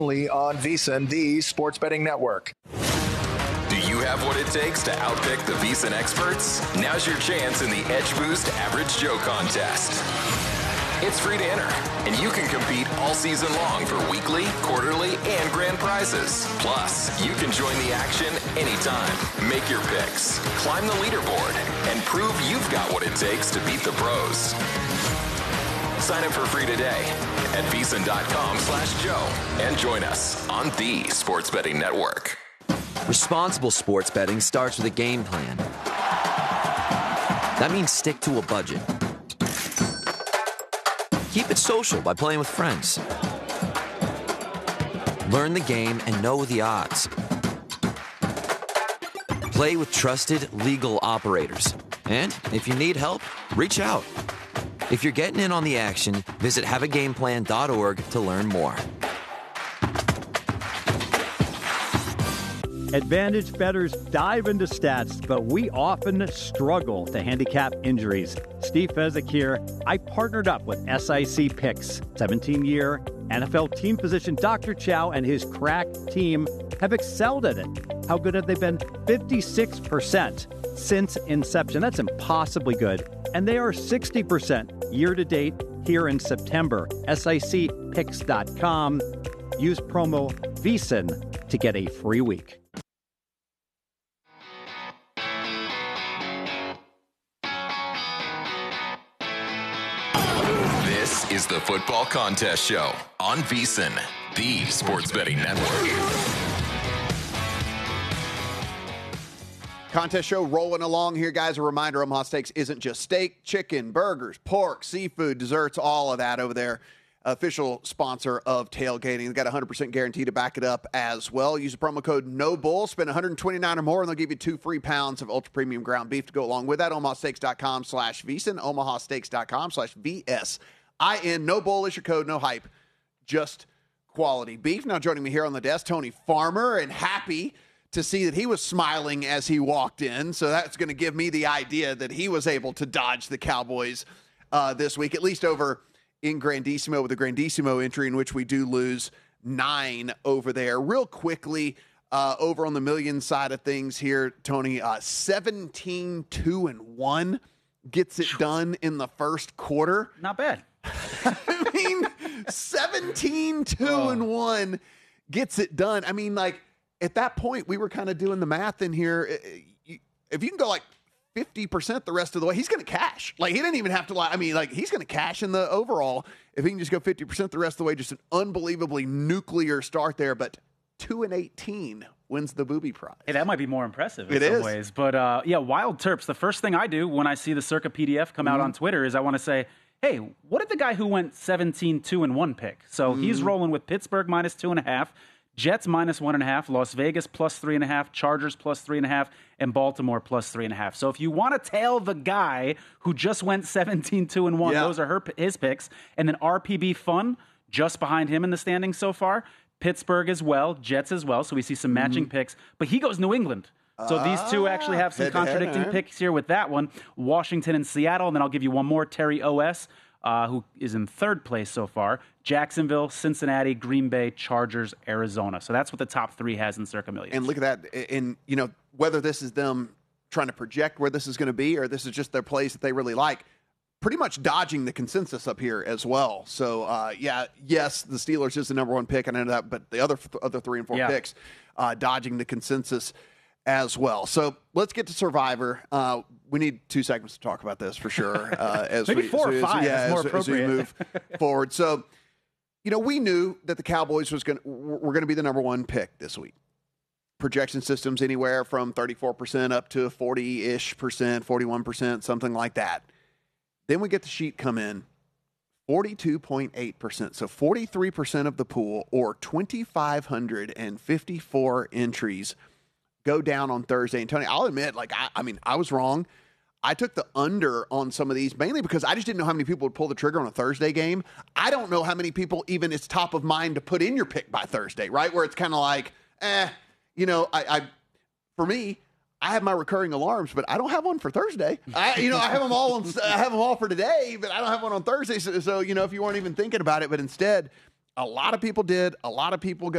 Only on VSiN, the sports betting network. Do you have what it takes to outpick the VSiN experts? Now's your chance in the Edge Boost Average Joe contest. It's free to enter, and you can compete all season long for weekly, quarterly, and grand prizes. Plus, you can join the action anytime. Make your picks, climb the leaderboard, and prove you've got what it takes to beat the pros. Sign up for free today at VSiN.com/Joe and join us on the Sports Betting Network. Responsible sports betting starts with a game plan. That means stick to a budget. Keep it social by playing with friends. Learn the game and know the odds. Play with trusted legal operators. And if you need help, reach out. If you're getting in on the action, visit haveagameplan.org to learn more. Advantage bettors dive into stats, but we often struggle to handicap injuries. Steve Fezzik here. I partnered up with SIC Picks. 17-year NFL team physician Dr. Chow and his crack team have excelled at it. How good have they been? 56% since inception. That's impossibly good. And they are 60% year-to-date here in September. SICPicks.com. Use promo VSiN to get a free week. This is the Football Contest Show on VSiN, the Sports Betting Network. Contest show rolling along here, guys. A reminder, Omaha Steaks isn't just steak, chicken, burgers, pork, seafood, desserts, all of that over there. Official sponsor of tailgating. They've got 100% guarantee to back it up as well. Use the promo code NOBULL. Spend $129 or more, and they'll give you 2 free pounds of ultra-premium ground beef to go along with that. OmahaSteaks.com/VSiN. OmahaSteaks.com/VSIN. No bull is your code, no hype, just quality beef. Now joining me here on the desk, Tony Farmer, and happy to see that he was smiling as he walked in. So that's going to give me the idea that he was able to dodge the Cowboys this week, at least over in Grandissimo, with a Grandissimo entry in which we do lose 9 over there. Real quickly, over on the million side of things here, Tony, 17-2-1 gets it done in the first quarter. Not bad. I mean, 17-2-1 gets it done. I mean, like, at that point, we were kind of doing the math in here. If you can go like 50% the rest of the way, he's going to cash. Like, he didn't even have to, like, I mean, like, he's going to cash in the overall if he can just go 50% the rest of the way. Just an unbelievably nuclear start there. But 2-18 wins the booby prize. Hey, that might be more impressive in some ways. But, yeah, Wild Terps, the first thing I do when I see the Circa PDF come out on Twitter is I want to say, hey, what did the guy who went 17-2-1 pick? So he's rolling with Pittsburgh minus 2.5. Jets minus 1.5, Las Vegas plus 3.5, Chargers plus 3.5, and Baltimore plus 3.5. So if you want to tail the guy who just went 17-2-1, those are his picks. And then RPB Fun, just behind him in the standings so far. Pittsburgh as well, Jets as well. So we see some matching picks. But he goes New England. So these two actually have some contradicting picks here with that one. Washington and Seattle. And then I'll give you one more, Terry O.S., who is in third place so far. Jacksonville, Cincinnati, Green Bay, Chargers, Arizona. So that's what the top 3 has in Circa Millions. And look at that. And, you know, whether this is them trying to project where this is going to be or this is just their plays that they really like, pretty much dodging the consensus up here as well. So, yes, the Steelers is the number 1 pick. I know that, but the other 3 and 4 picks, dodging the consensus as well. So let's get to Survivor. We need 2 segments to talk about this for sure. Maybe 4 or 5. As we move forward. So, you know, we knew that the Cowboys were going to be the number 1 pick this week. Projection systems anywhere from 34% up to 40-ish percent, 41%, something like that. Then we get the sheet come in, 42.8%. So 43% of the pool, or 2,554 entries, go down on Thursday. And Tony, I'll admit, like, I mean, I was wrong. I took the under on some of these, mainly because I just didn't know how many people would pull the trigger on a Thursday game. I don't know how many people even it's top of mind to put in your pick by Thursday, right? Where it's kind of like, you know, for me, I have my recurring alarms, but I don't have one for Thursday. I have them all for today, but I don't have one on Thursday. So, you know, if you weren't even thinking about it, but instead, a lot of people did. A lot of people go